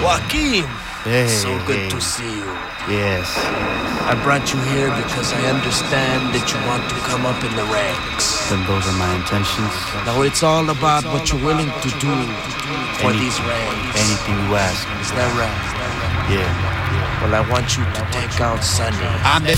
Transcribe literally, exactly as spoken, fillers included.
Joaquin, Hey, so good hey. to see you. Yes. I brought you here because I understand that you want to come up in the ranks. Then those are my intentions. Now it's all about what you're willing to do for Any- these ranks. Anything you ask. Is that right? Yeah. Well, I want you to take out Sonny. I'm the